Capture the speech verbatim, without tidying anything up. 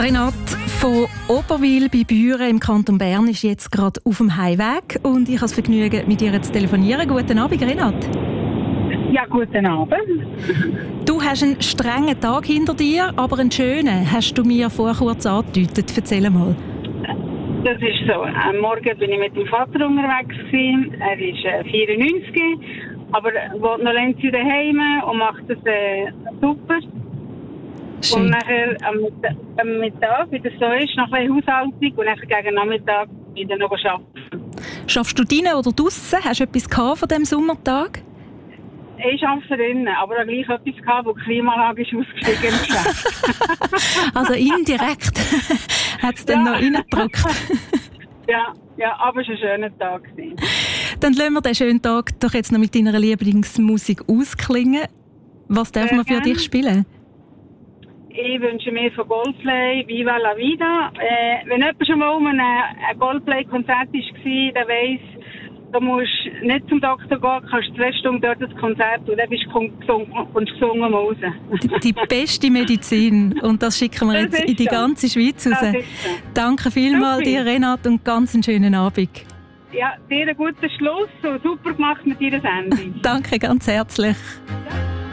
Renate von Oberwil bei Büren im Kanton Bern ist jetzt gerade auf dem Heimweg und ich habe das Vergnügen, mit ihr zu telefonieren. Guten Abend, Renate. Ja, guten Abend. Du hast einen strengen Tag hinter dir, aber einen schönen, hast du mir vorher kurz angedeutet. Erzähl mal. Das ist so. Am Morgen bin ich mit dem Vater unterwegs gewesen. Er ist äh, vierundneunzig, aber wohnt noch länger daheim und macht das äh, super. Schön. Und nachher am, am Mittag, wie das so ist, noch ein Haushaltung und nachher gegen Nachmittag wieder noch arbeiten. Schaffst du drinnen oder draussen? Hast du etwas gehabt von diesem Sommertag? Ich arbeite drinnen, aber auch gleich etwas gehabt, wo die Klimaanlage ist ausgestiegen ist. Also indirekt hat es dann Ja. noch reingedrückt. ja, ja, aber es war ein schöner Tag. Dann lassen wir diesen schönen Tag doch jetzt noch mit deiner Lieblingsmusik ausklingen. Was darf Sehr man für gern. dich spielen? Ich wünsche mir von Goldplay Viva la Vida. Äh, wenn jemand schon mal um ein, ein Goldplay-Konzert war, der weiss, du musst nicht zum Doktor gehen, kannst zwei Stunden dort das Konzert und dann bist du gesungen und gesungen mal raus. Die, die beste Medizin. Und das schicken wir Das jetzt ist in die so. ganze Schweiz raus. Das ist so. Danke vielmals Super. dir, Renate, und ganz einen schönen Abend. Ja, dir einen guten Schluss und super gemacht mit deiner Sendung. Danke ganz herzlich.